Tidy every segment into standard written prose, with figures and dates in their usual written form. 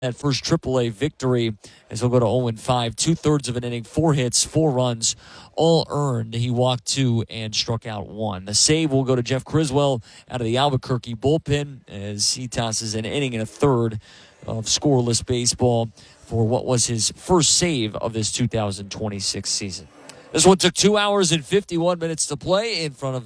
that first AAA victory as he'll go to 0-5, 2/3 of an inning, 4 hits, 4 runs, all earned. He walked 2 and struck out 1. The save will go to Jeff Criswell out of the Albuquerque bullpen as he tosses an inning and a third of scoreless baseball for what was his first save of this 2026 season. This one took 2 hours and 51 minutes to play in front of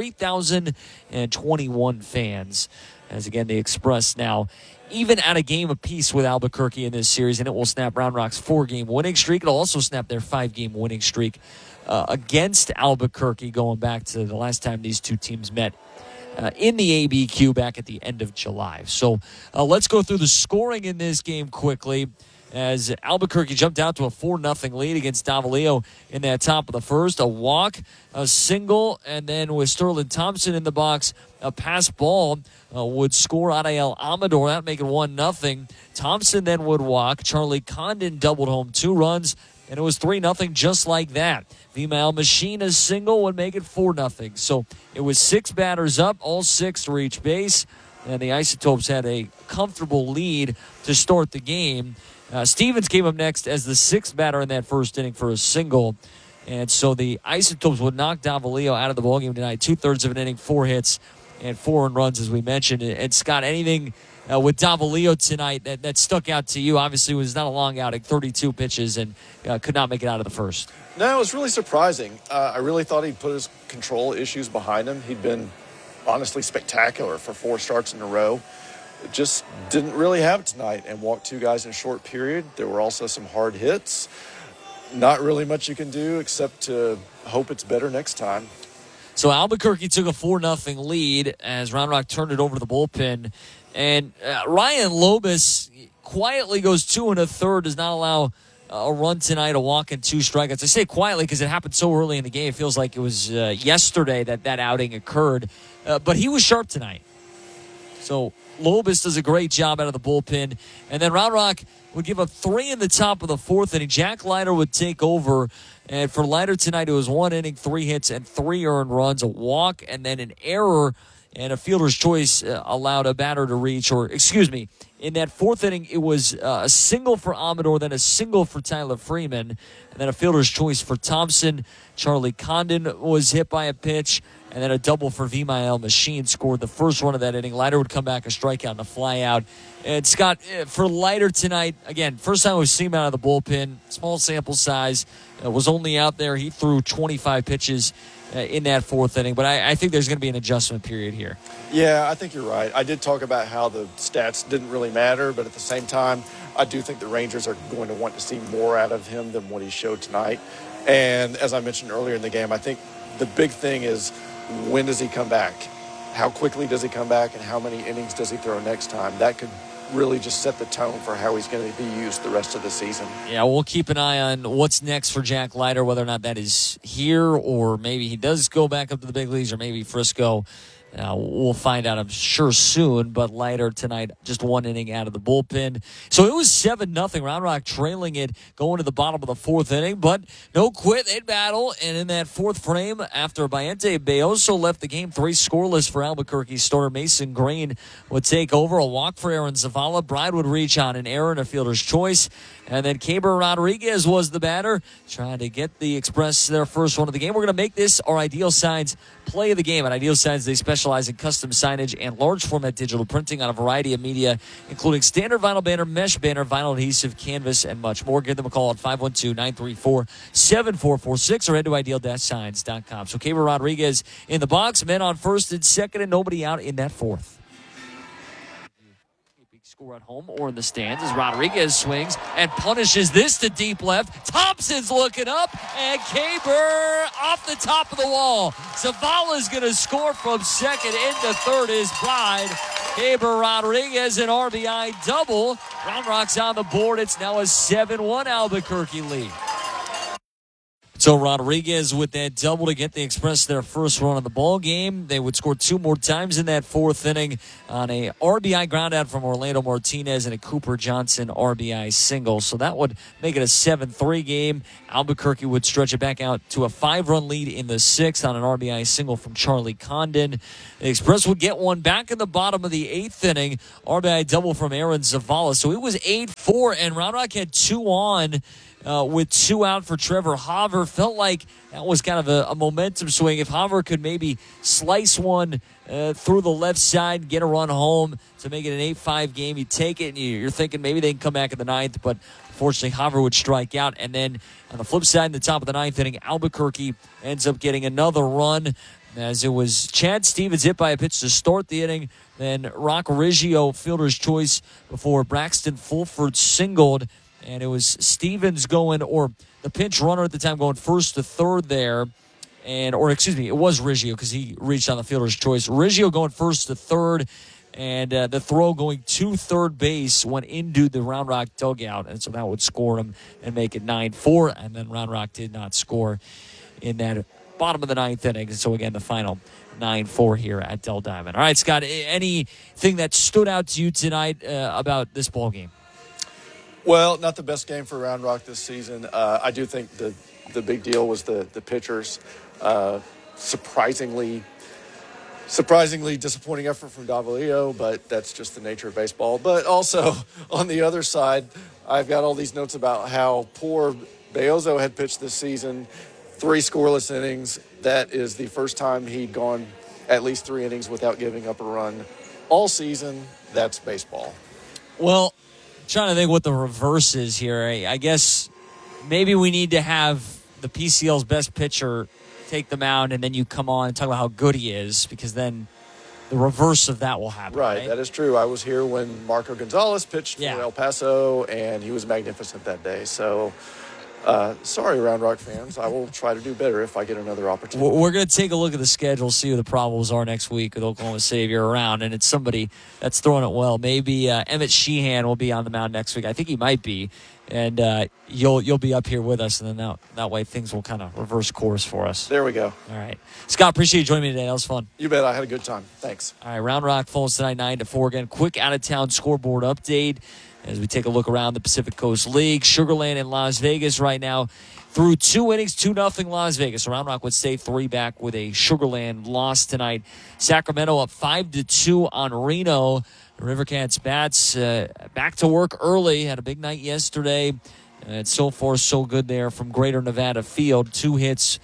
3,021 fans. As again, the Express now even at a game apiece with Albuquerque in this series, and it will snap Round Rock's 4-game winning streak. It'll also snap their 5-game winning streak against Albuquerque going back to the last time these two teams met in the ABQ back at the end of July. So let's go through the scoring in this game quickly, as Albuquerque jumped out to a 4-0 lead against Davalillo in that top of the first. A walk, a single, and then with Sterling Thompson in the box, a pass ball would score Adael Amador. That make it 1-0. Thompson then would walk. Charlie Condon doubled home 2 runs, and it was 3-0 just like that. Vimael Machina's single would make it 4-0. So it was 6 batters up, all 6 reach base, and the Isotopes had a comfortable lead to start the game. Stevens came up next as the 6th batter in that first inning for a single. And so the Isotopes would knock Davalillo out of the ballgame tonight. 2/3 of an inning, 4 hits, and 4 earned runs, as we mentioned. And Scott, anything with Davalillo tonight that stuck out to you? Obviously, it was not a long outing, 32 pitches, and could not make it out of the first. No, it was really surprising. I really thought he'd put his control issues behind him. He'd been honestly spectacular for 4 starts in a row. Just didn't really have it tonight and walked 2 guys in a short period. There were also some hard hits. Not really much you can do except to hope it's better next time. So Albuquerque took a 4-0 lead as Round Rock turned it over to the bullpen. And Ryan Lobus quietly goes 2 1/3, does not allow a run tonight, a walk and 2 strikeouts. I say quietly because it happened so early in the game. It feels like it was yesterday that outing occurred. But he was sharp tonight. So Lobus does a great job out of the bullpen. And then Round Rock would give up 3 in the top of the 4th inning. Jack Leiter would take over. And for Leiter tonight, it was 1 inning, 3 hits, and 3 earned runs, a walk, and then an error. And a fielder's choice allowed a batter to reach, in that 4th inning, it was a single for Amador, then a single for Tyler Freeman, and then a fielder's choice for Thompson. Charlie Condon was hit by a pitch, and then a double for Vimael Machina scored the first run of that inning. Leiter would come back, a strikeout and a flyout. And Scott, for Leiter tonight, again, first time we've seen him out of the bullpen, small sample size, was only out there. He threw 25 pitches in that 4th inning, but I think there's going to be an adjustment period here. Yeah, I think you're right. I did talk about how the stats didn't really matter, but at the same time, I do think the Rangers are going to want to see more out of him than what he showed tonight. And as I mentioned earlier in the game, I think the big thing is, when does he come back? How quickly does he come back, and how many innings does he throw next time? That could really just set the tone for how he's going to be used the rest of the season. Yeah, we'll keep an eye on what's next for Jack Leiter, whether or not that is here or maybe he does go back up to the big leagues or maybe Frisco. We'll find out, I'm sure, soon. But Leiter tonight, just 1 inning out of the bullpen. So it was 7-0. Round Rock trailing it going to the bottom of the 4th inning. But no quit. They'd battle. And in that 4th frame, after Bayente Beoso left the game 3 scoreless for Albuquerque starter Mason Green would take over. A walk for Aaron Zavala. Bride would reach on an error and a fielder's choice. And then Caber Rodriguez was the batter, trying to get the Express their first one of the game. We're going to make this our Ideal Signs play of the game. At Ideal Signs, they specialize in custom signage and large format digital printing on a variety of media, including standard vinyl banner, mesh banner, vinyl adhesive, canvas, and much more. Give them a call at 512-934-7446 or head to ideal-signs.com. So Caber Rodriguez in the box, men on first and second, and nobody out in that 4th. Score at home or in the stands as Rodriguez swings and punishes this to deep left. Thompson's looking up, and Caber off the top of the wall. Zavala's going to score from second into third. His Bride. Caber Rodriguez, an RBI double. Round Rock's on the board. It's now a 7-1 Albuquerque lead. So Rodriguez with that double to get the Express their first run of the ball game. They would score 2 more times in that 4th inning on a RBI ground out from Orlando Martinez and a Cooper Johnson RBI single. So that would make it a 7-3 game. Albuquerque would stretch it back out to a 5-run lead in the 6th on an RBI single from Charlie Condon. The Express would get one back in the bottom of the 8th inning. RBI double from Aaron Zavala. So it was 8-4, and Round Rock had 2 on. With 2 out for Trevor Hauver. Felt like that was kind of a momentum swing. If Hauver could maybe slice one through the left side, get a run home to make it an 8-5 game, you take it, and you're thinking maybe they can come back in the 9th, but unfortunately Hauver would strike out. And then on the flip side, in the top of the 9th inning, Albuquerque ends up getting another run, as it was Chad Stevens hit by a pitch to start the inning. Then Rock Riggio, fielder's choice, before Braxton Fulford singled. And it was Stevens going, or the pinch runner at the time going first to third there. It was Riggio because he reached on the fielder's choice. Riggio going first to third, and the throw going to third base went into the Round Rock dugout. And so that would score him and make it 9-4. And then Round Rock did not score in that bottom of the 9th inning. And so again, the final 9-4 here at Dell Diamond. All right, Scott, anything that stood out to you tonight about this ball game? Well, not the best game for Round Rock this season. I do think the big deal was the pitchers. Surprisingly disappointing effort from Davalillo, but that's just the nature of baseball. But also, on the other side, I've got all these notes about how poor Beozo had pitched this season. 3 scoreless innings. That is the first time he'd gone at least 3 innings without giving up a run all season. That's baseball. Well, trying to think what the reverse is here. I guess maybe we need to have the PCL's best pitcher take the mound, and then you come on and talk about how good he is, because then the reverse of that will happen. Right? That is true. I was here when Marco Gonzalez pitched for El Paso, and he was magnificent that day. So, sorry, Round Rock fans. I will try to do better if I get another opportunity. We're going to take a look at the schedule, see who the problems are next week with Oklahoma City if you're around, and it's somebody that's throwing it well. Maybe Emmett Sheehan will be on the mound next week. I think he might be, and you'll be up here with us, and then that way things will kind of reverse course for us. There we go. All right. Scott, appreciate you joining me today. That was fun. You bet. I had a good time. Thanks. All right, Round Rock falls tonight 9-4. Again, quick out-of-town scoreboard update as we take a look around the Pacific Coast League. Sugarland in Las Vegas right now through 2 innings, 2-0 Las Vegas. So Round Rock would stay 3 back with a Sugarland loss tonight. Sacramento up 5-2 on Reno. The Rivercats bats back to work early. Had a big night yesterday. And so far, so good there from Greater Nevada Field. 2 hits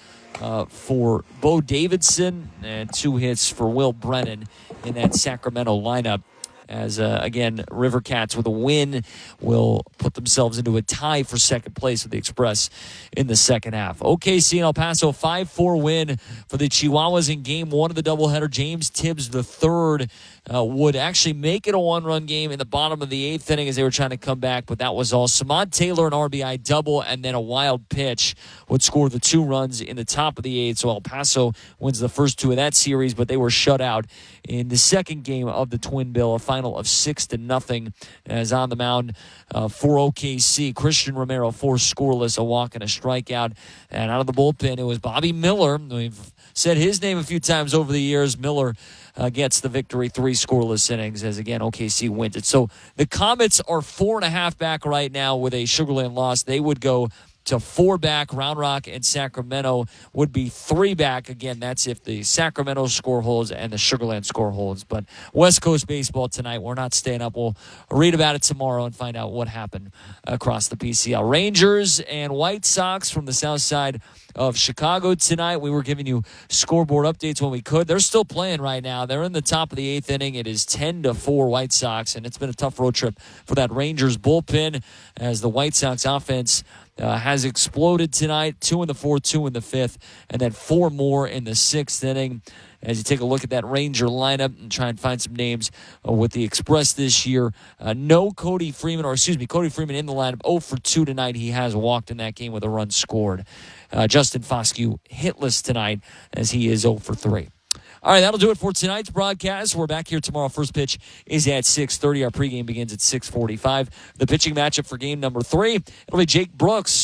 for Bo Davidson and 2 hits for Will Brennan in that Sacramento lineup. As, again, Rivercats with a win will put themselves into a tie for second place with the Express in the second half. OKC and El Paso, 5-4 win for the Chihuahuas in Game 1 of the doubleheader. James Tibbs III would actually make it a 1-run game in the bottom of the 8th inning as they were trying to come back, but that was all. Samad Taylor, an RBI double, and then a wild pitch would score the 2 runs in the top of the 8th. So El Paso wins the first 2 of that series, but they were shut out in the second game of the Twin Bill, a final of 6-0 as on the mound for OKC. Christian Romero, 4 scoreless, a walk and a strikeout. And out of the bullpen, it was Bobby Miller. We've said his name a few times over the years. Miller gets the victory, 3 scoreless innings as, again, OKC wins it. So the Comets are 4.5 back right now with a Sugarland loss. They would go to 4 back. Round Rock and Sacramento would be 3 back. Again, that's if the Sacramento score holds and the Sugarland score holds. But West Coast baseball tonight, we're not staying up. We'll read about it tomorrow and find out what happened across the PCL. Rangers and White Sox from the south side of Chicago tonight. We were giving you scoreboard updates when we could. They're still playing right now. They're in the top of the 8th inning. It is 10-4 White Sox, and it's been a tough road trip for that Rangers bullpen as the White Sox offense has exploded tonight. 2 in the 4th, 2 in the 5th, and then 4 more in the 6th inning. As you take a look at that Ranger lineup and try and find some names with the Express this year. Cody Freeman in the lineup. 0 for 2 tonight. He has walked in that game with a run scored. Justin Foscue hitless tonight as he is 0 for 3. All right, that'll do it for tonight's broadcast. We're back here tomorrow. First pitch is at 6:30. Our pregame begins at 6:45. The pitching matchup for game number 3, it'll be Jake Brooks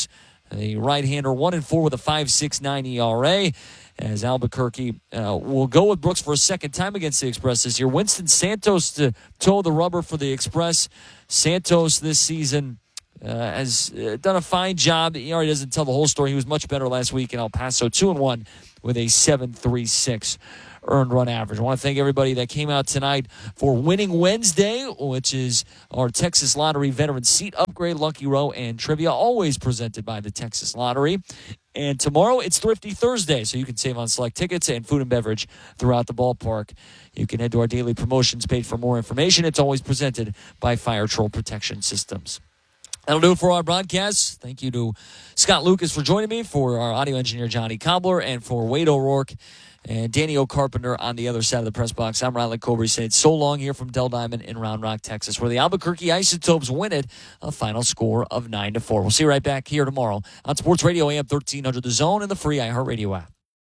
The right-hander 1-4 with a 5.69 ERA. As Albuquerque will go with Brooks for a second time against the Express this year. Winston Santos to toe the rubber for the Express. Santos this season has done a fine job. The ERA doesn't tell the whole story. He was much better last week in El Paso, 2-1 with a 7.36 earned run average. I want to thank everybody that came out tonight for Winning Wednesday, which is our Texas Lottery Veteran Seat Upgrade, Lucky Row, and Trivia, always presented by the Texas Lottery. And tomorrow, it's Thrifty Thursday, so you can save on select tickets and food and beverage throughout the ballpark. You can head to our daily promotions page for more information. It's always presented by Fire Troll Protection Systems. That'll do it for our broadcast. Thank you to Scott Lucas for joining me, for our audio engineer, Johnny Cobbler, and for Wade O'Rourke and Danny O'Carpenter on the other side of the press box. I'm Riley Cobry saying so long here from Del Diamond in Round Rock, Texas, where the Albuquerque Isotopes win it, a final score of 9-4. We'll see you right back here tomorrow on Sports Radio AM 1300 The Zone and the free iHeartRadio app.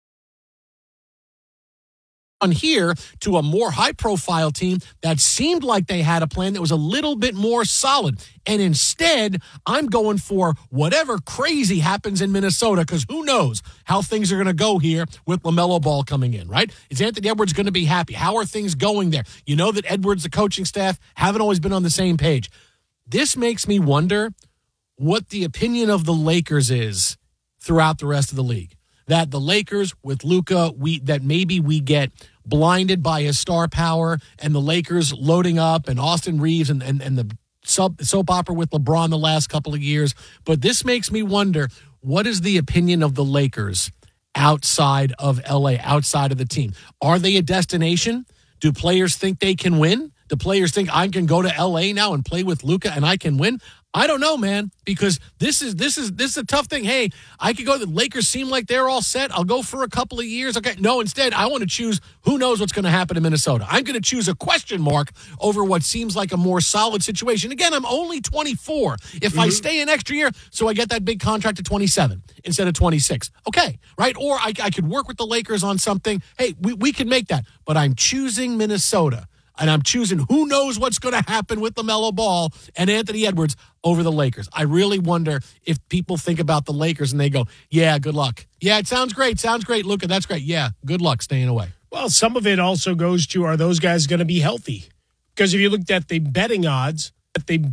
On here to a more high-profile team that seemed like they had a plan that was a little bit more solid. And instead, I'm going for whatever crazy happens in Minnesota, because who knows how things are going to go here with LaMelo Ball coming in, right? Is Anthony Edwards going to be happy? How are things going there? You know that Edwards, the coaching staff, haven't always been on the same page. This makes me wonder what the opinion of the Lakers is throughout the rest of the league. That the Lakers with Luka, that maybe we get blinded by his star power, and the Lakers loading up, and Austin Reeves and the soap opera with LeBron the last couple of years. But this makes me wonder, what is the opinion of the Lakers outside of LA, outside of the team? Are they a destination? Do players think they can win? Do players think I can go to LA now and play with Luka and I can win? I don't know, man, because this is a tough thing. Hey, I could go. The Lakers seem like they're all set. I'll go for a couple of years. Okay, no, instead, I want to choose who knows what's going to happen in Minnesota. I'm going to choose a question mark over what seems like a more solid situation. Again, I'm only 24. If I stay an extra year, so I get that big contract at 27 instead of 26. Okay, right? Or I could work with the Lakers on something. Hey, we can make that. But I'm choosing Minnesota. And I'm choosing who knows what's going to happen with LaMelo Ball and Anthony Edwards over the Lakers. I really wonder if people think about the Lakers and they go, yeah, good luck. Yeah, it sounds great. Sounds great, Luka. That's great. Yeah, good luck staying away. Well, some of it also goes to, are those guys going to be healthy? Because if you looked at the betting odds for the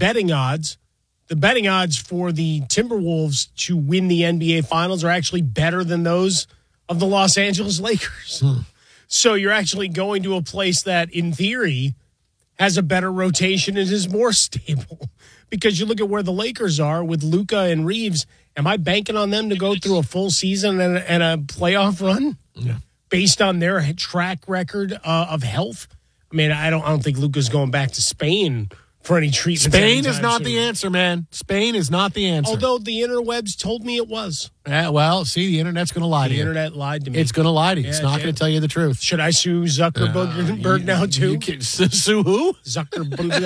Timberwolves to win the NBA Finals are actually better than those of the Los Angeles Lakers. So you're actually going to a place that, in theory, has a better rotation and is more stable. Because you look at where the Lakers are with Luka and Reeves. Am I banking on them to go through a full season and a playoff run based on their track record of health? I mean, I don't think Luka's going back to Spain for any treatment. Spain is not the answer, man. Spain is not the answer. Although the interwebs told me it was. Yeah, well, see, the internet's going to lie to you. The internet lied to me. It's going to lie to you. It's not going to tell you the truth. Should I sue Zuckerberg now, too? Sue who? Zuckerberg.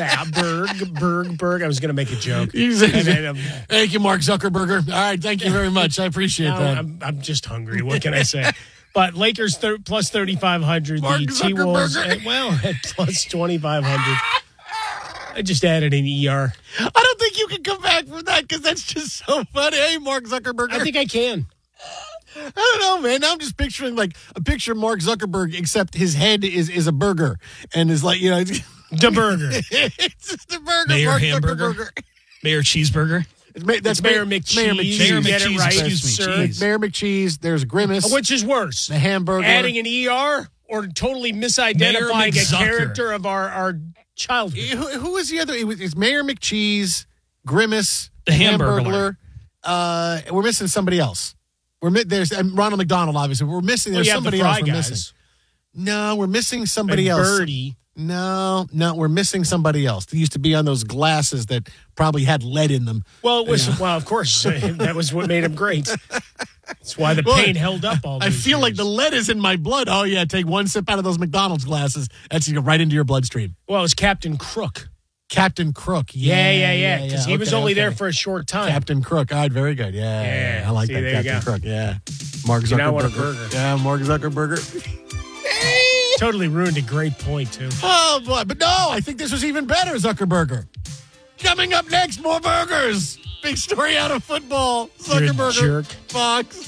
I was going to make a joke. Thank you, Mark Zuckerberg. All right, thank you very much. I appreciate that. I'm just hungry. What can I say? But Lakers plus 3,500. Mark the T-Wolves, at plus 2,500. I just added an ER. I don't think you can come back from that because that's just so funny. Hey, Mark Zuckerberg. I think I can. I don't know, man. Now I'm just picturing like a picture of Mark Zuckerberg, except his head is a burger and is like, the burger. It's just a burger. Mayor Mark hamburger. Zuckerberg. Mayor cheeseburger. That's Mayor McCheese. Mayor You get it McCheese, right, excuse me, sir. cheese. Mayor McCheese. There's Grimace. Which is worse? The hamburger. Adding an ER or totally misidentifying a character of our childhood? Who was the other? It's Mayor McCheese, Grimace, the Hamburglar. We're missing somebody else. There's Ronald McDonald, obviously. We're missing. There's somebody else we're missing. No, we're missing somebody else. Birdie. No, we're missing somebody else. They used to be on those glasses that probably had lead in them. Well, it was, well, of course, that was what made him great. That's why the pain held up all these I feel years. like the lead is in my blood. Oh, yeah, take one sip out of those McDonald's glasses. That's right into your bloodstream. Well, it was Captain Crook. Captain Crook. Yeah. Because he was only there for a short time. Captain Crook. All right, very good. Yeah. I like that, Captain Crook. Yeah. Mark Zuckerberg. You now want a burger. Yeah, Mark Zuckerberg. Totally ruined a great point, too. Oh, boy. But no, I think this was even better, Zuckerberg. Coming up next, more burgers. Big story out of football. You're a Zuckerberg. jerk. Fox.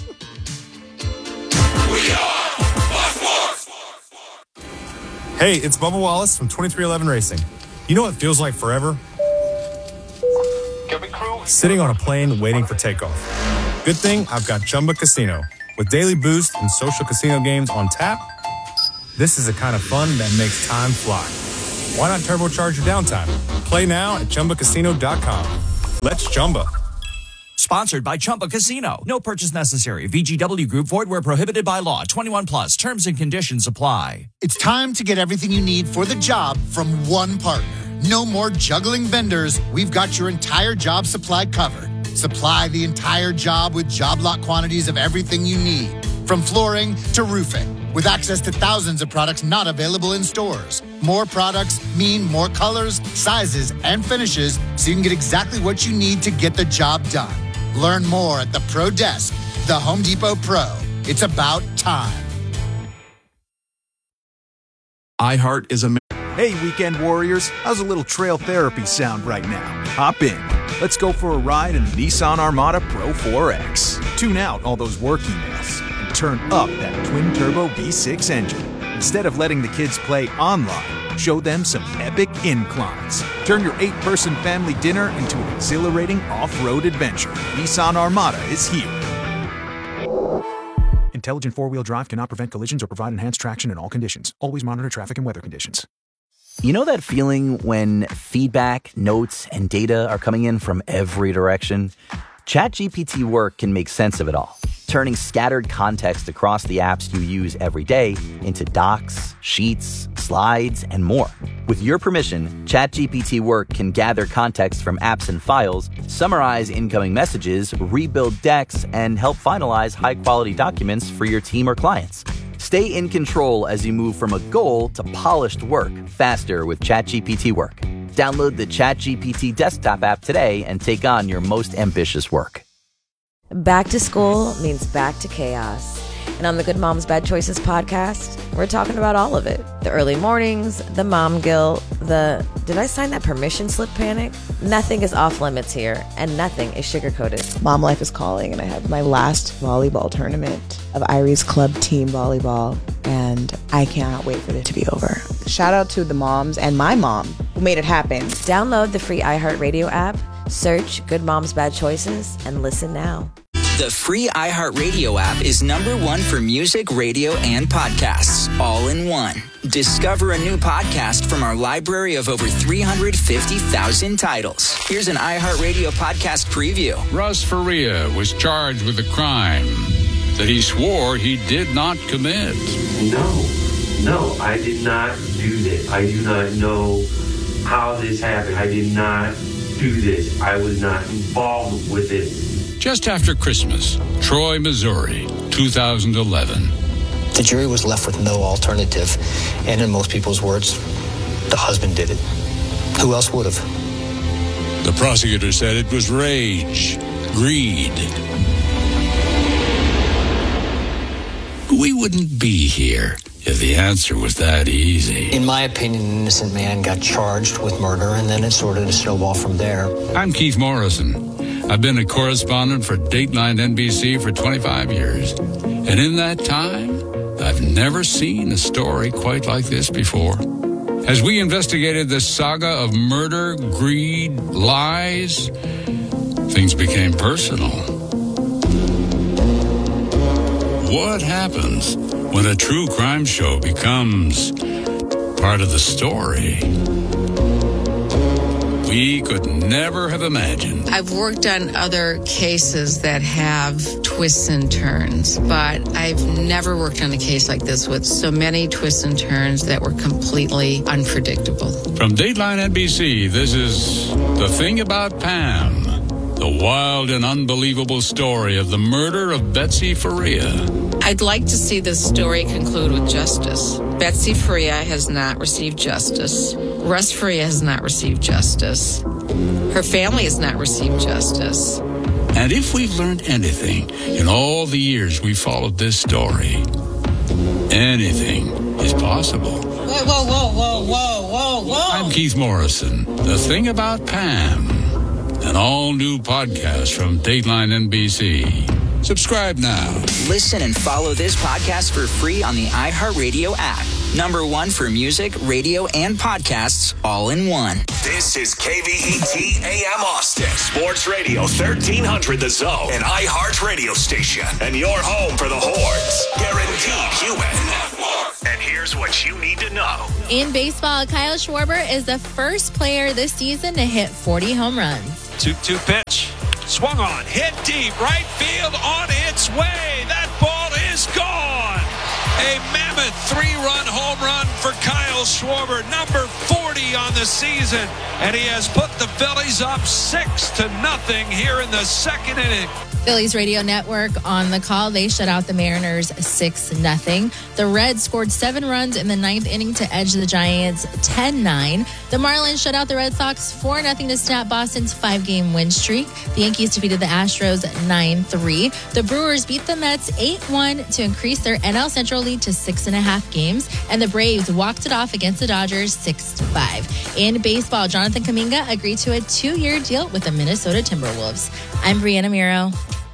Hey, it's Bubba Wallace from 2311 Racing. You know what feels like forever? Sitting on a plane waiting for takeoff. Good thing I've got Chumba Casino. With daily boost and social casino games on tap, this is the kind of fun that makes time fly. Why not turbocharge your downtime? Play now at ChumbaCasino.com. Let's Chumba. Sponsored by Chumba Casino. No purchase necessary. VGW Group. Void where prohibited by law. 21 plus. Terms and conditions apply. It's time to get everything you need for the job from one partner. No more juggling vendors. We've got your entire job supply covered. Supply the entire job with job lot quantities of everything you need, from flooring to roofing, with access to thousands of products not available in stores. More products mean more colors, sizes, and finishes, so you can get exactly what you need to get the job done. Learn more at the Pro Desk, the Home Depot Pro. It's about time. iHeart is a... Hey, weekend warriors, how's a little trail therapy sound right now? Hop in. Let's go for a ride in the Nissan Armada Pro 4X. Tune out all those work emails and turn up that twin-turbo V6 engine. Instead of letting the kids play online, show them some epic inclines. Turn your 8-person family dinner into an exhilarating off-road adventure. Nissan Armada is here. Intelligent four-wheel drive cannot prevent collisions or provide enhanced traction in all conditions. Always monitor traffic and weather conditions. You know that feeling when feedback, notes, and data are coming in from every direction? ChatGPT Work can make sense of it all, turning scattered context across the apps you use every day into docs, sheets, slides, and more. With your permission, ChatGPT Work can gather context from apps and files, summarize incoming messages, rebuild decks, and help finalize high-quality documents for your team or clients. Stay in control as you move from a goal to polished work faster with ChatGPT Work. Download the ChatGPT desktop app today and take on your most ambitious work. Back to school means back to chaos. And on the Good Moms Bad Choices podcast, we're talking about all of it. The early mornings, the mom guilt, the did I sign that permission slip panic? Nothing is off limits here, and nothing is sugar-coated. Mom life is calling, and I have my last volleyball tournament of Irie's Club Team Volleyball, and I cannot wait for it to be over. Shout out to the moms and my mom who made it happen. Download the free iHeartRadio app, search Good Moms Bad Choices, and listen now. The free iHeartRadio app is #1 for music, radio, and podcasts, all in one. Discover a new podcast from our library of over 350,000 titles. Here's an iHeartRadio podcast preview. Russ Faria was charged with a crime that he swore he did not commit. No, I did not do this. I do not know how this happened. I did not do this. I was not involved with it. Just after Christmas, Troy, Missouri, 2011. The jury was left with no alternative, and in most people's words, the husband did it. Who else would have? The prosecutor said it was rage, greed. We wouldn't be here if the answer was that easy. In my opinion, an innocent man got charged with murder, and then it sort of snowball from there. I'm Keith Morrison. I've been a correspondent for Dateline NBC for 25 years. And in that time, I've never seen a story quite like this before. As we investigated the saga of murder, greed, lies, things became personal. What happens when a true crime show becomes part of the story? We could never have imagined. I've worked on other cases that have twists and turns, but I've never worked on a case like this with so many twists and turns that were completely unpredictable. From Dateline NBC, this is The Thing About Pam, the wild and unbelievable story of the murder of Betsy Faria. I'd like to see this story conclude with justice. Betsy Faria has not received justice. Russ Faria has not received justice. Her family has not received justice. And if we've learned anything in all the years we followed this story, anything is possible. Whoa. I'm Keith Morrison. The Thing About Pam. an all-new podcast from Dateline NBC. Subscribe now. Listen and follow this podcast for free on the iHeartRadio app. #1 for music, radio, and podcasts all in one. This is KVET AM Austin. Sports Radio 1300 The Zone, an iHeart radio station. And your home for the Horns. Guaranteed human. And here's what you need to know. In baseball, Kyle Schwarber is the first player this season to hit 40 home runs. 2-2 pitch. Swung on. Hit deep. Right field on its way. That ball is gone. A mammoth 3-run home run for Kyle Schwarber, number 40 on the season. And he has put the Phillies up 6-0 here in the second inning. Phillies radio network on the call. They shut out the Mariners 6-0. The Reds scored 7 runs in the 9th inning to edge the Giants 10-9. The Marlins shut out the Red Sox 4-0 to snap Boston's 5-game win streak. The Yankees defeated the Astros 9-3. The Brewers beat the Mets 8-1 to increase their NL Central lead to 6.5 games. And the Braves walked it off against the Dodgers 6-5. In baseball, Jonathan Kuminga agreed to a 2-year deal with the Minnesota Timberwolves. I'm Brianna Miro.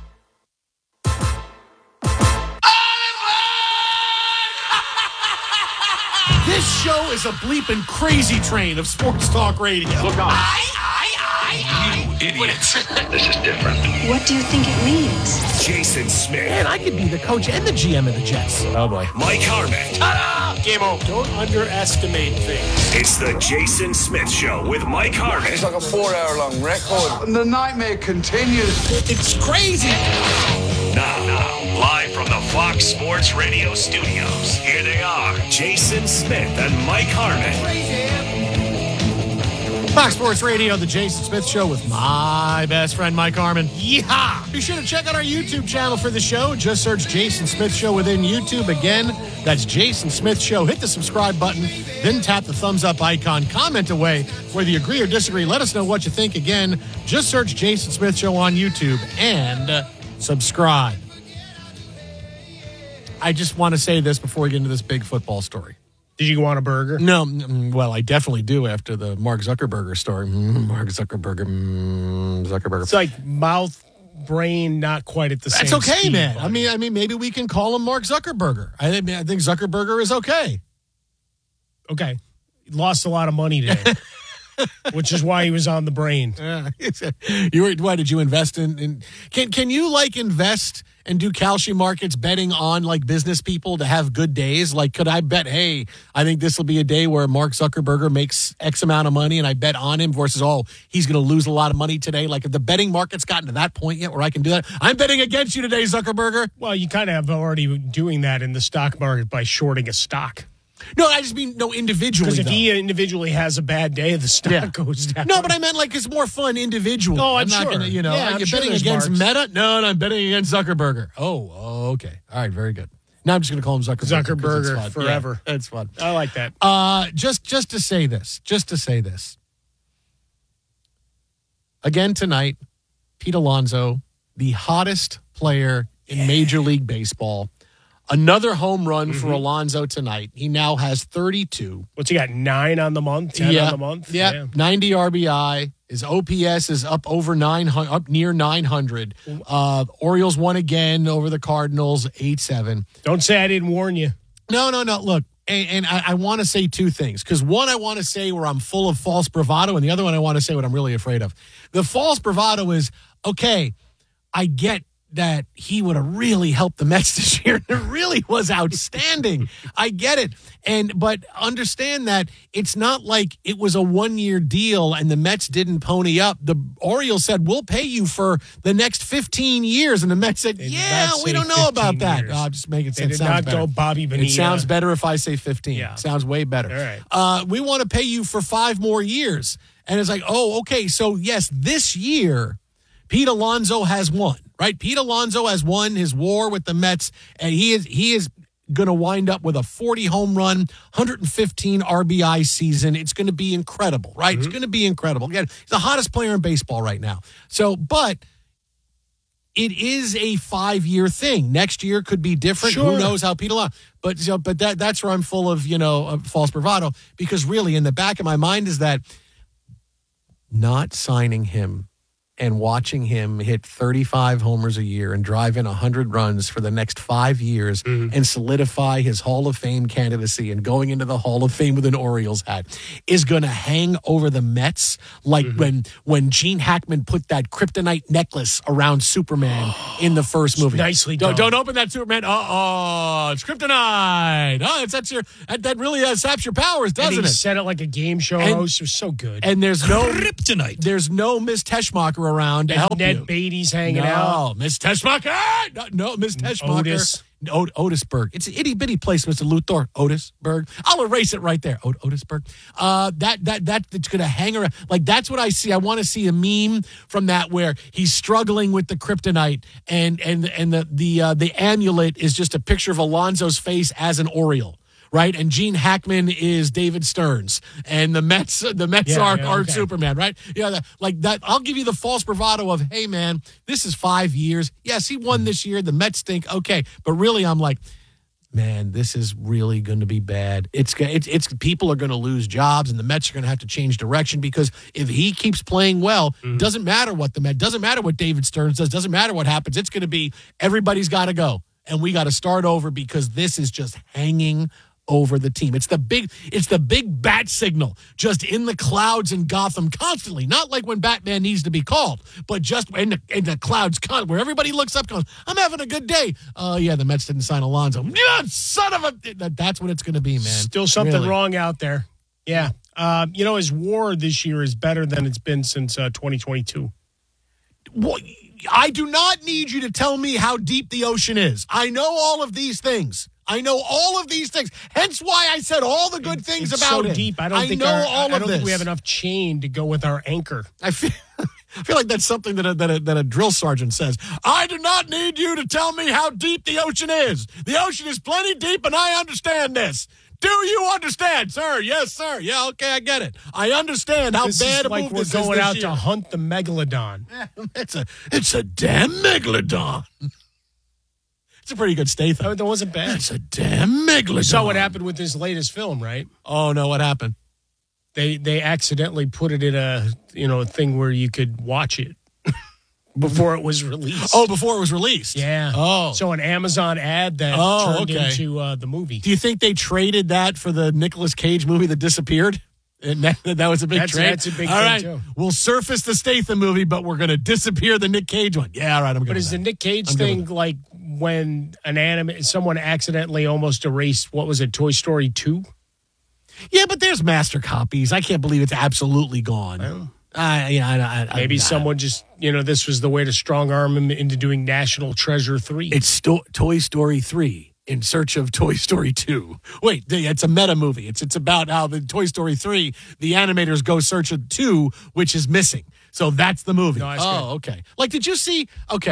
This show is a bleeping crazy train of sports talk radio. Look on. You idiots. This is different. What do you think it means? Jason Smith. Man, I could be the coach and the GM of the Jets. Oh, boy. Mike Harmon. Ta-da! Game over. Don't underestimate things. It's the Jason Smith Show with Mike Harmon. It's like a 4-hour-long record. And the nightmare continues. It's crazy. Now, live from the Fox Sports Radio studios, here they are, Jason Smith and Mike Harmon. Fox Sports Radio, the Jason Smith Show with my best friend, Mike Harmon. Yeehaw! Be sure to check out our YouTube channel for the show. Just search Jason Smith Show within YouTube. Again, that's Jason Smith Show. Hit the subscribe button, then tap the thumbs up icon. Comment away whether you agree or disagree. Let us know what you think. Again, just search Jason Smith Show on YouTube and subscribe. I just want to say this before we get into this big football story. Did you want a burger? No, well, I definitely do after the Mark Zuckerberg story. Mark Zuckerberg, Zuckerberg. It's like mouth, brain, not quite at the same. That's okay, speed, man. buddy. I mean, maybe we can call him Mark Zuckerberger. I think Zuckerberger is okay. Okay, he lost a lot of money today, which is why he was on the brain. Why did you invest in can you like invest and do Kalshi markets betting on like business people to have good days? Like, could I bet, hey, I think this will be a day where Mark Zuckerberger makes X amount of money and I bet on him versus, oh, he's going to lose a lot of money today. Like, if the betting market's gotten to that point yet where I can do that, I'm betting against you today, Zuckerberger. Well, you kind of have already doing that in the stock market by shorting a stock. No, I just mean no individually. Because if he individually has a bad day, the stock goes down. No, but I meant like it's more fun individually. Oh, I'm not sure. gonna, you're betting against Meta? No, I'm betting against Zuckerberger. Oh, okay. All right, very good. Now I'm just going to call him Zuckerberger. Zuckerberger forever. Yeah, that's fun. I like that. Just to say this. Again tonight, Pete Alonso, the hottest player in Major League Baseball. Another home run for Alonso tonight. He now has 32. What's he got, 9 on the month, 10 on the month? Yeah, 90 RBI. His OPS is up over 900, up near 900. Orioles won again over the Cardinals, 8-7. Don't say I didn't warn you. No. Look, and I want to say two things. Because one, I want to say where I'm full of false bravado, and the other one, I want to say what I'm really afraid of. The false bravado is, okay, I get that he would have really helped the Mets this year. It really was outstanding. I get it. But understand that it's not like it was a 1-year deal and the Mets didn't pony up. The Orioles said, we'll pay you for the next 15 years. And the Mets said, we don't know about that. I'll just make it sound better. They did not go Bobby Bonilla. It sounds better if I say 15. Yeah. It sounds way better. All right. We want to pay you for 5 more years. And it's like, oh, okay. So yes, this year, Pete Alonso has won, right? Pete Alonso has won his war with the Mets, and he is going to wind up with a 40 home run, 115 RBI season. It's going to be incredible, right? It's going to be incredible. Again, he's the hottest player in baseball right now. So, but it is a 5-year thing. Next year could be different. Sure. Who knows how Pete Alonso? But that's where I'm full of false bravado, because really in the back of my mind is that not signing him and watching him hit 35 homers a year and drive in 100 runs for the next 5 years and solidify his Hall of Fame candidacy and going into the Hall of Fame with an Orioles hat is going to hang over the Mets like when Gene Hackman put that kryptonite necklace around Superman in the first movie. Nicely done. Don't open that, Superman. It's kryptonite. That really saps your powers, doesn't and he it? said it like a game show host. It was so good. And there's no kryptonite. There's no Miss Teschmacher around to help Ned you. Beatty's hanging out. Miss Teschmacher. No, Miss Teschmacher. Otis. Otisburg. It's an itty bitty place, Mr. Luthor. Otisburg. I'll erase it right there. Otisburg. That's gonna hang around. Like that's what I see. I want to see a meme from that where he's struggling with the kryptonite and the amulet is just a picture of Alonso's face as an Oriole. Right, and Gene Hackman is David Stearns, and the Mets are Superman, right? Yeah, like that. I'll give you the false bravado of, hey man, this is 5 years. Yes, he won this year. The Mets think okay, but really, I'm like, man, this is really going to be bad. It's people are going to lose jobs, and the Mets are going to have to change direction because if he keeps playing well, doesn't matter what doesn't matter what David Stearns does, doesn't matter what happens. It's going to be everybody's got to go, and we got to start over because this is just hanging over the team. It's the big bat signal just in the clouds in Gotham constantly. Not like when Batman needs to be called, but just in the clouds where everybody looks up and goes, I'm having a good day. Oh, yeah, the Mets didn't sign Alonso. Yeah, son of a... That's what it's going to be, man. Still something wrong out there. Yeah. His WAR this year is better than it's been since 2022. Well, I do not need you to tell me how deep the ocean is. I know all of these things. Hence why I said all the good things about it. Deep. I don't think we have enough chain to go with our anchor. I feel like that's something that a drill sergeant says. I do not need you to tell me how deep the ocean is. The ocean is plenty deep, and I understand this. Do you understand, sir? Yes, sir. Yeah, okay, I get it. I understand how bad a move this is. We're going out to hunt the megalodon. It's a damn megalodon. It's a pretty good Statham. That wasn't bad. It's a damn megalodon. You saw what happened with his latest film, right? Oh no, what happened? They accidentally put it in a thing where you could watch it before it was released. Oh, before it was released. Yeah. Oh. So an Amazon ad that turned into the movie. Do you think they traded that for the Nicolas Cage movie that disappeared? And that was a big trade. That's a big all thing, right, too. We'll surface the Statham movie, but we're going to disappear the Nick Cage one. Yeah, all right, I'm good. But is the Nick Cage thing like when someone accidentally almost erased, what was it, Toy Story 2? Yeah, but there's master copies. I can't believe it's absolutely gone. Maybe someone just, this was the way to strong arm him into doing National Treasure 3. It's Toy Story 3. In search of Toy Story 2. Wait, it's a meta movie. It's about how the Toy Story 3, the animators go search of 2, which is missing. So that's the movie. No, okay. Like, did you see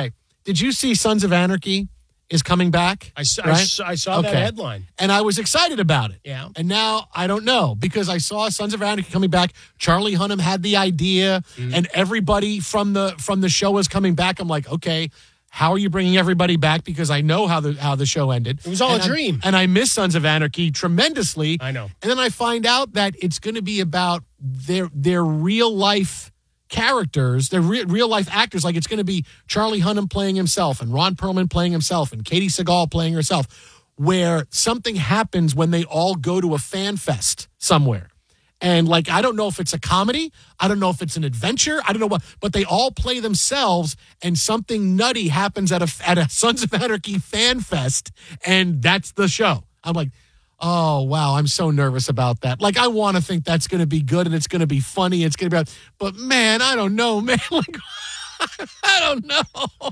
Sons of Anarchy is coming back? I saw that headline. And I was excited about it. Yeah. And now I don't know because I saw Sons of Anarchy coming back. Charlie Hunnam had the idea and everybody from the show was coming back. I'm like, okay, how are you bringing everybody back? Because I know how the show ended. It was all a dream. And I miss Sons of Anarchy tremendously. I know. And then I find out that it's going to be about their real life characters, their real life actors. Like it's going to be Charlie Hunnam playing himself and Ron Perlman playing himself and Katie Seagal playing herself, where something happens when they all go to a fan fest somewhere. And like, I don't know if it's a comedy. I don't know if it's an adventure. I don't know what, but they all play themselves and something nutty happens at a Sons of Anarchy fan fest. And that's the show. I'm like, oh, wow. I'm so nervous about that. Like, I want to think that's going to be good and it's going to be funny. It's going to be, but man, I don't know, man. Like, I don't know.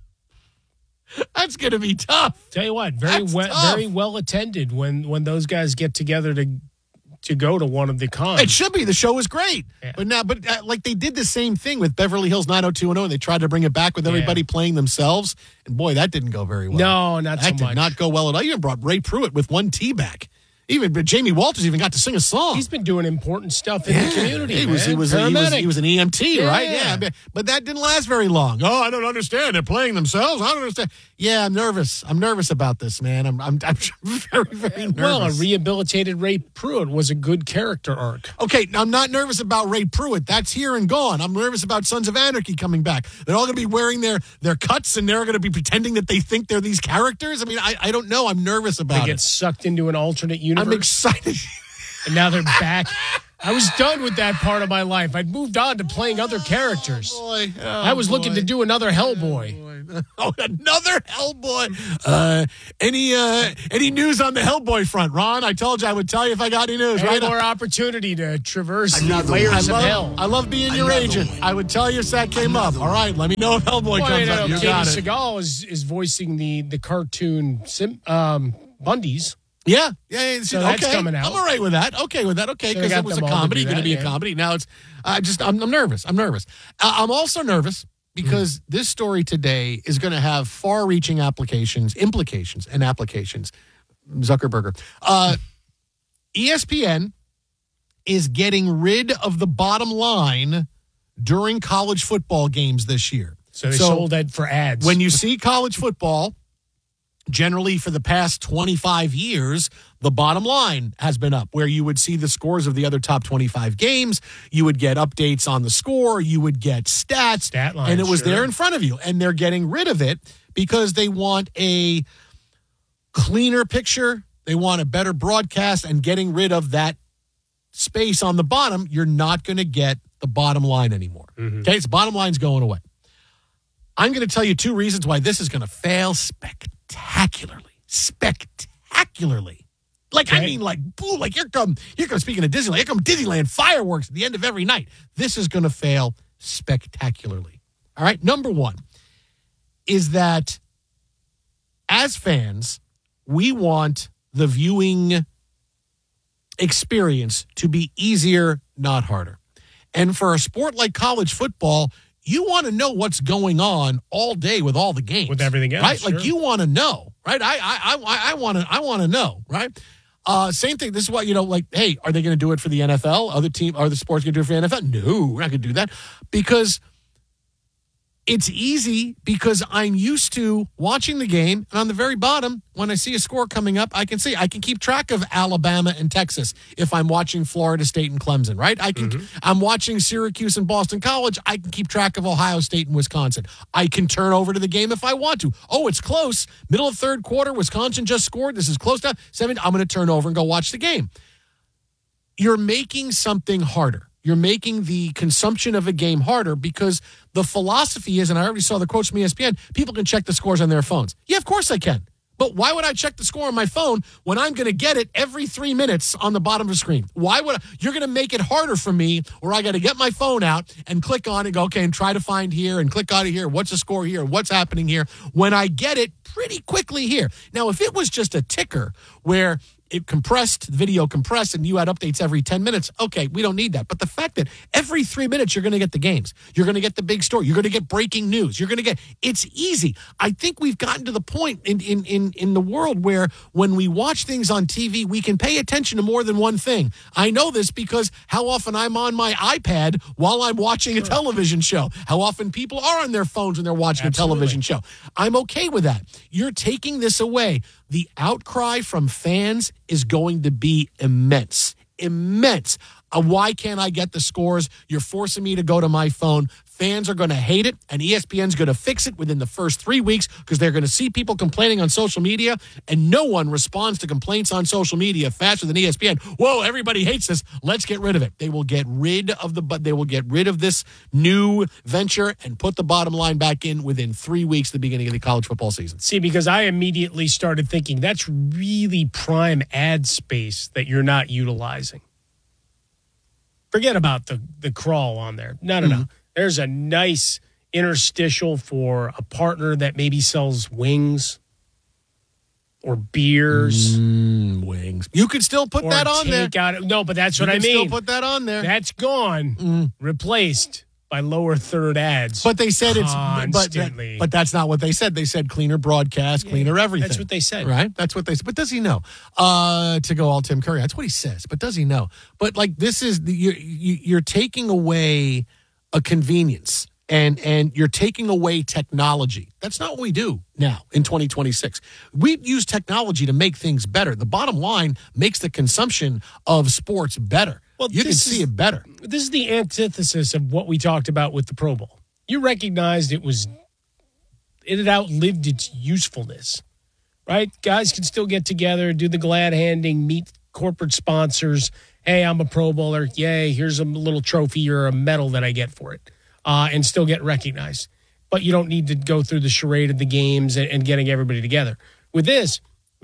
That's going to be tough. Tell you what, very well attended when those guys get together to go to one of the cons. It should be. The show was great. Yeah. But like they did the same thing with Beverly Hills 90210 and they tried to bring it back with everybody playing themselves. And boy, that didn't go very well. No, not so much. That did not go well at all. You even brought Ray Pruitt with one T back. But Jamie Walters even got to sing a song. He's been doing important stuff in the community. He was an EMT, right? Yeah, but that didn't last very long. Oh, I don't understand. They're playing themselves. I don't understand. Yeah, I'm nervous. I'm nervous about this, man. I'm very, very nervous. Well, a rehabilitated Ray Pruitt was a good character arc. Okay, I'm not nervous about Ray Pruitt. That's here and gone. I'm nervous about Sons of Anarchy coming back. They're all going to be wearing their cuts, and they're going to be pretending that they think they're these characters. I mean, I don't know. I'm nervous about it. They get sucked into an alternate universe. I'm excited. And now they're back. I was done with that part of my life. I'd moved on to playing other characters. I was looking to do another Hellboy. Oh, another Hellboy. Any news on the Hellboy front, Ron? I told you I would tell you if I got any news. Any more opportunity to traverse layers of hell. I love being your agent. I would tell you if that came up. All right, let me know if Hellboy comes up. You got it. Seagal is voicing the cartoon Bundys. Yeah. So that's coming out. I'm all right with that. Okay, because it was a comedy, going to be a comedy. Now it's I'm nervous. I'm also nervous because this story today is going to have far-reaching implications. Zuckerberger. ESPN is getting rid of the bottom line during college football games this year. So they sold that for ads. When you see college football, generally for the past 25 years, the bottom line has been up, where you would see the scores of the other top 25 games. You would get updates on the score. You would get stats. Stat lines, and it was there in front of you. And they're getting rid of it because they want a cleaner picture. They want a better broadcast, and getting rid of that space on the bottom, you're not going to get the bottom line anymore. Okay, so bottom line's going away. I'm going to tell you two reasons why this is going to fail spectacularly. Like, okay. I mean, like, boo, like, here come, speaking of Disneyland, here come Disneyland fireworks at the end of every night. This is going to fail spectacularly. All right, number one is that as fans, we want the viewing experience to be easier, not harder. And for a sport like college football, you want to know what's going on all day with all the games, with everything else, right? Sure. Like, you want to know, right? I want to know, right? Same thing. This is what, like, hey, are they going to do it for the NFL? Are the sports going to do it for the NFL? No, we're not going to do that, because it's easy, because I'm used to watching the game, and on the very bottom, when I see a score coming up, I can keep track of Alabama and Texas if I'm watching Florida State and Clemson, right? I'm watching Syracuse and Boston College. I can keep track of Ohio State and Wisconsin. I can turn over to the game if I want to. Oh, it's close. Middle of third quarter, Wisconsin just scored. This is close to 7. I'm going to turn over and go watch the game. You're making something harder. You're making the consumption of a game harder, because the philosophy is, and I already saw the quotes from ESPN, people can check the scores on their phones. Yeah, of course I can. But why would I check the score on my phone when I'm going to get it every 3 minutes on the bottom of the screen? You're going to make it harder for me, or I got to get my phone out and click on it and go, okay, and try to find here and click out of here. What's the score here? What's happening here? When I get it pretty quickly here. Now, if it was just a ticker where it video compressed, and you had updates every 10 minutes. Okay, we don't need that. But the fact that every 3 minutes you're going to get the games, you're going to get the big story, you're going to get breaking news, it's easy. I think we've gotten to the point in the world where when we watch things on TV, we can pay attention to more than one thing. I know this because how often I'm on my iPad while I'm watching a television show. How often people are on their phones when they're watching a television show. I'm okay with that. You're taking this away. The outcry from fans is going to be immense. Why can't I get the scores? You're forcing me to go to my phone. Fans are going to hate it, and ESPN's going to fix it within the first 3 weeks, because they're going to see people complaining on social media, and no one responds to complaints on social media faster than ESPN. Whoa, everybody hates this. Let's get rid of it. They will get rid of this new venture and put the bottom line back in within 3 weeks, the beginning of the college football season. See, because I immediately started thinking that's really prime ad space that you're not utilizing. Forget about the crawl on there. No. There's a nice interstitial for a partner that maybe sells wings or beers. Wings. You could still put that on there. No, but that's what I mean. Still put that on there. That's gone. Replaced by lower third ads. But they said constantly. but that's not what they said. They said cleaner broadcast, cleaner everything. That's what they said. Right? That's what they said. But does he know? To go all Tim Curry. That's what he says. But does he know? But like this is you're taking away a convenience and you're taking away technology. That's not what we do now in 2026. We use technology to make things better. The bottom line makes the consumption of sports better. Well, you can see it better. This is the antithesis of what we talked about with the Pro Bowl. You recognized it had outlived its usefulness, right? Guys can still get together, do the glad handing, meet corporate sponsors. Hey, I'm a Pro Bowler. Yay, here's a little trophy or a medal that I get for it, and still get recognized. But you don't need to go through the charade of the games and getting everybody together. With this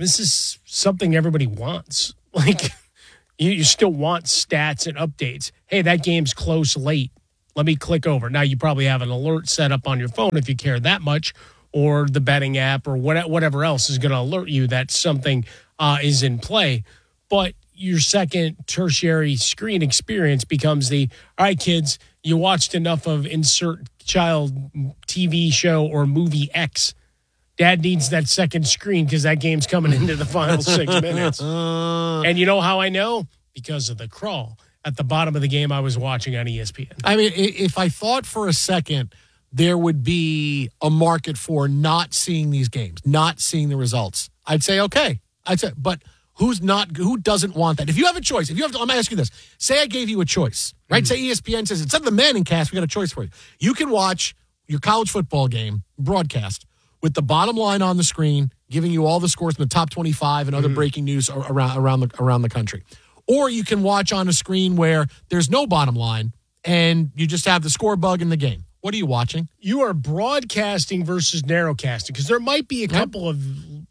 is something everybody wants. Like, you still want stats and updates. Hey, that game's close late. Let me click over. Now, you probably have an alert set up on your phone if you care that much, or the betting app or whatever else is going to alert you that something is in play. But your second tertiary screen experience becomes all right, kids, you watched enough of insert child TV show or movie X. Dad needs that second screen because that game's coming into the final 6 minutes. And you know how I know? Because of the crawl at the bottom of the game I was watching on ESPN. I mean, if I thought for a second there would be a market for not seeing these games, not seeing the results, I'd say, okay. But who doesn't want that? If you have a choice, I'm going to ask you this. Say I gave you a choice, right? Say ESPN says, instead of the Manning cast, we got a choice for you. You can watch your college football game broadcast with the bottom line on the screen, giving you all the scores from the top 25 and other breaking news around the country. Or you can watch on a screen where there's no bottom line and you just have the score bug in the game. What are you watching? You are broadcasting versus narrowcasting, because there might be a couple of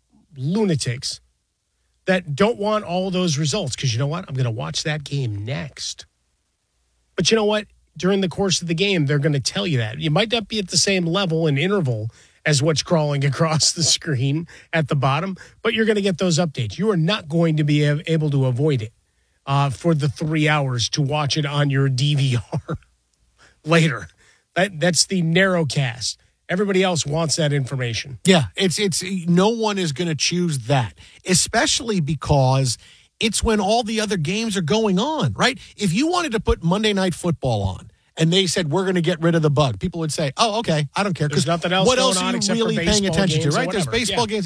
lunatics that don't want all those results, because you know what? I'm going to watch that game next. But you know what? During the course of the game, they're going to tell you that. You might not be at the same level and interval as what's crawling across the screen at the bottom, but you're going to get those updates. You are not going to be able to avoid it for the 3 hours to watch it on your DVR later. That's the narrowcast. Everybody else wants that information. Yeah, it's no one is going to choose that, especially because it's when all the other games are going on, right? If you wanted to put Monday Night Football on, and they said, we're going to get rid of the bug, people would say, oh, okay, I don't care. There's nothing else what going else on are except you really for paying attention to, right? There's baseball games.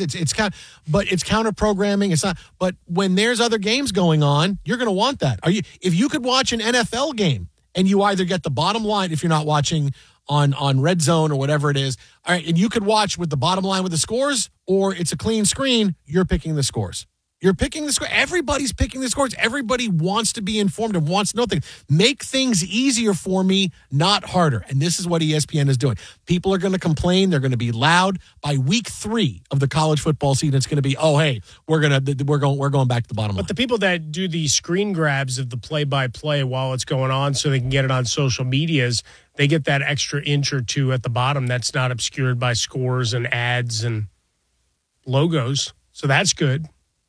But it's counter programming. It's not. But when there's other games going on, you're going to want that. If you could watch an NFL game and you either get the bottom line, if you're not watching on Red Zone or whatever it is, all right, and you could watch with the bottom line with the scores, or it's a clean screen, you're picking the scores. You're picking the score. Everybody's picking the scores. Everybody wants to be informed and wants to know things. Make things easier for me, not harder. And this is what ESPN is doing. People are going to complain. They're going to be loud. By week 3 of the college football season, it's going to be, oh, hey, we're going back to the bottom line. But the people that do the screen grabs of the play-by-play while it's going on so they can get it on social medias, they get that extra inch or two at the bottom that's not obscured by scores and ads and logos. So that's good.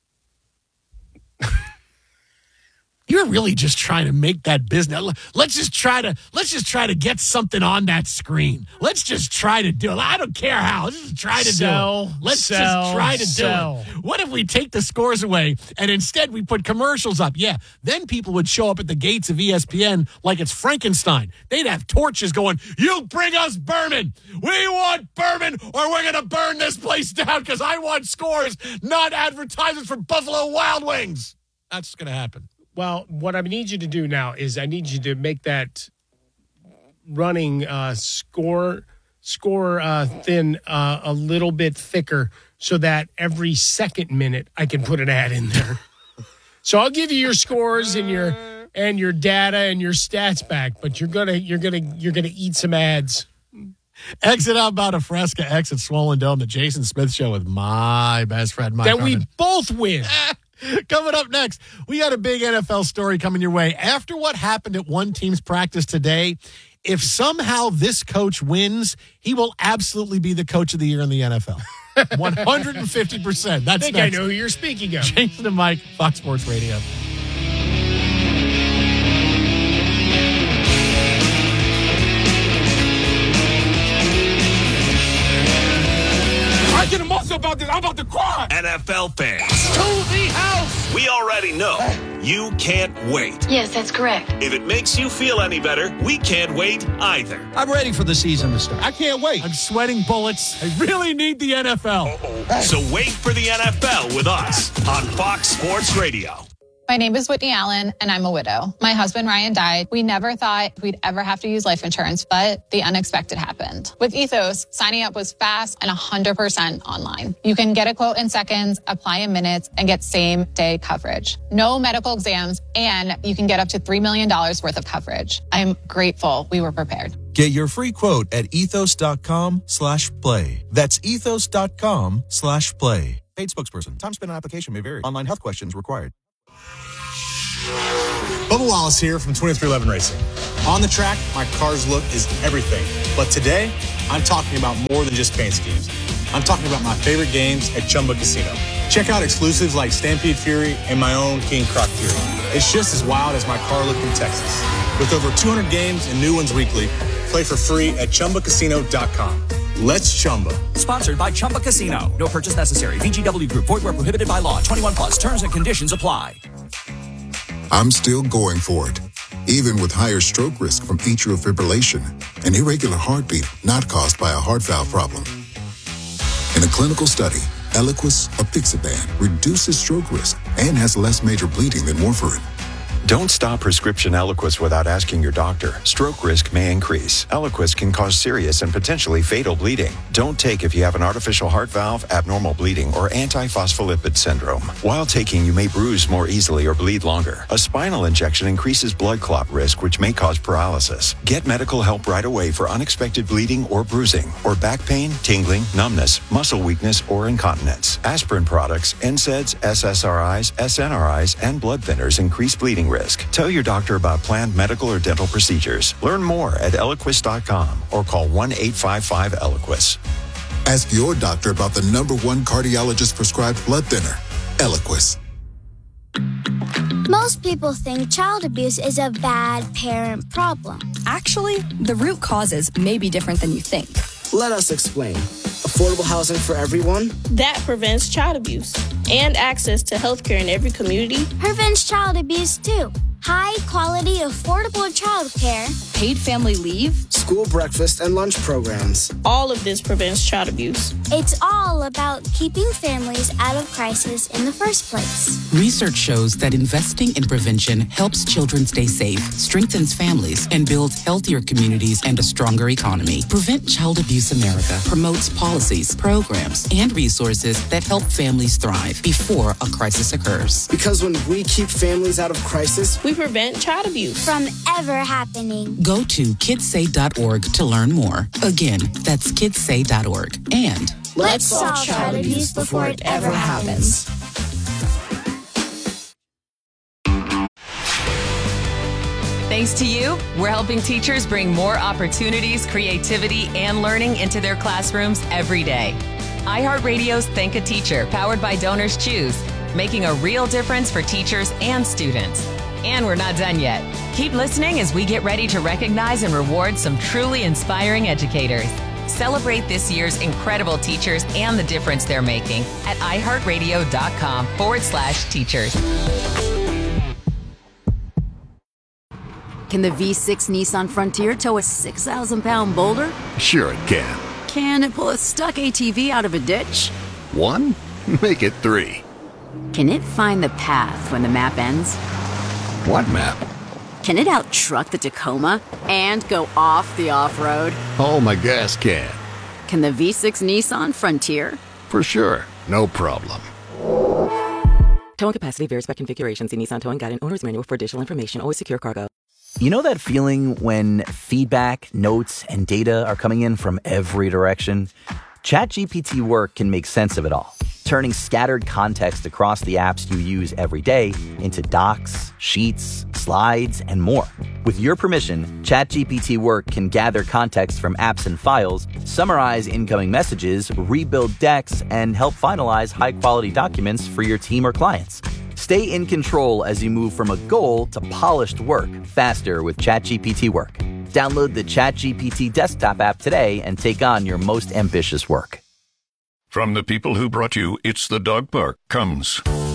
You're really just trying to make that business. Let's just try to get something on that screen. Let's just try to do it. I don't care how. Let's just try to do it. Let's just try to do it. What if we take the scores away and instead we put commercials up? Yeah, then people would show up at the gates of ESPN like it's Frankenstein. They'd have torches going, you bring us Berman. We want Berman or we're going to burn this place down because I want scores, not advertisements for Buffalo Wild Wings. That's going to happen. Well, what I need you to do now is I need you to make that running score thin a little bit thicker so that every second minute I can put an ad in there. So I'll give you your scores and your data and your stats back, but you're gonna eat some ads. Exit Outbound of Fresca, exit Swollen Dome, the Jason Smith Show with my best friend, Mike That Harmon. we both win. Coming up next, we got a big NFL story coming your way. After what happened at one team's practice today, if somehow this coach wins, he will absolutely be the coach of the year in the NFL. 150%. That's I think next. I know who you're speaking of. Jason and Mike, Fox Sports Radio. can't get emotional about this. I'm about to cry. NFL fans, To the house. we already know you can't wait. Yes, that's correct. If it makes you feel any better, we can't wait either. I'm ready for the season to start. I can't wait. I'm sweating bullets. I really need the NFL. So wait for the NFL with us on Fox Sports Radio. My name is Whitney Allen, and I'm a widow. My husband, Ryan, died. We never thought we'd ever have to use life insurance, but the unexpected happened. With Ethos, signing up was fast and 100% online. You can get a quote in seconds, apply in minutes, and get same-day coverage. No medical exams, and you can get up to $3 million worth of coverage. I'm grateful we were prepared. Get your free quote at ethos.com/play. That's ethos.com/play. Paid spokesperson. Time spent on application may vary. Online health questions required. Bubba Wallace here from 2311 Racing. On the track, my car's look is everything. But today, I'm talking about more than just paint schemes. I'm talking about my favorite games at Chumba Casino. Check out exclusives like Stampede Fury and my own King Croc Fury. It's just as wild as my car look in Texas. With over 200 games and new ones weekly, play for free at ChumbaCasino.com. Let's Chumba. Sponsored by Chumba Casino. No purchase necessary. VGW Group. Void where prohibited by law. 21 plus. Terms and conditions apply. I'm still going for it, even with higher stroke risk from atrial fibrillation, an irregular heartbeat not caused by a heart valve problem. In a clinical study, Eliquis apixaban reduces stroke risk and has less major bleeding than warfarin. Don't stop prescription Eliquis without asking your doctor. Stroke risk may increase. Eliquis can cause serious and potentially fatal bleeding. Don't take if you have an artificial heart valve, abnormal bleeding, or antiphospholipid syndrome. While taking, you may bruise more easily or bleed longer. A spinal injection increases blood clot risk, which may cause paralysis. Get medical help right away for unexpected bleeding or bruising, or back pain, tingling, numbness, muscle weakness, or incontinence. Aspirin products, NSAIDs, SSRIs, SNRIs, and blood thinners increase bleeding risk. Tell your doctor about planned medical or dental procedures. Learn more at Eliquis.com or call 1-855-ELIQUIS. Ask your doctor about the #1 cardiologist prescribed blood thinner, Eliquis. Most people think child abuse is a bad parent problem. Actually, the root causes may be different than you think. Let us explain. Affordable housing for everyone? That prevents child abuse. And access to health care in every community. Prevents child abuse too. High quality, affordable child care. Paid family leave. School breakfast and lunch programs. All of this prevents child abuse. It's all about keeping families out of crisis in the first place. Research shows that investing in prevention helps children stay safe, strengthens families, and builds healthier communities and a stronger economy. Prevent Child Abuse America promotes policies, programs, and resources that help families thrive before a crisis occurs. Because when we keep families out of crisis, we prevent child abuse from ever happening. Go to kidssay.org to learn more. Again, that's kidssay.org. And let's solve child abuse before it ever happens. Thanks to you, we're helping teachers bring more opportunities, creativity, and learning into their classrooms every day. iHeartRadio's Thank a Teacher, powered by Donors Choose, making a real difference for teachers and students. And we're not done yet. Keep listening as we get ready to recognize and reward some truly inspiring educators. Celebrate this year's incredible teachers and the difference they're making at iHeartRadio.com/teachers. Can the V6 Nissan Frontier tow a 6,000-pound boulder? Sure it can. Can it pull a stuck ATV out of a ditch? 1? Make it 3. Can it find the path when the map ends? What map? Can it out-truck the Tacoma and go off the off-road? Oh, my gas can. Can the V6 Nissan Frontier? For sure. No problem. Towing capacity varies by configuration. See Nissan Towing Guide and Owner's Manual for additional information. Always secure cargo. You know that feeling when feedback, notes, and data are coming in from every direction? ChatGPT Work can make sense of it all, turning scattered context across the apps you use every day into docs, sheets, slides, and more. With your permission, ChatGPT Work can gather context from apps and files, summarize incoming messages, rebuild decks, and help finalize high-quality documents for your team or clients. Stay in control as you move from a goal to polished work faster with ChatGPT Work. Download the ChatGPT desktop app today and take on your most ambitious work. From the people who brought you It's the Dog Park comes